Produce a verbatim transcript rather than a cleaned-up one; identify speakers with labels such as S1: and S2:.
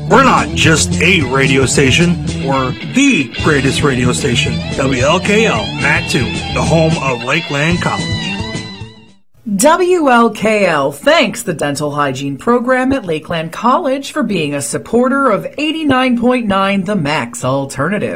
S1: We're not just a radio station, we're the greatest radio station. W L K L, Mattoon, the home of Lakeland College.
S2: W L K L thanks the Dental Hygiene Program at Lakeland College for being a supporter of eighty-nine point nine The Max Alternative.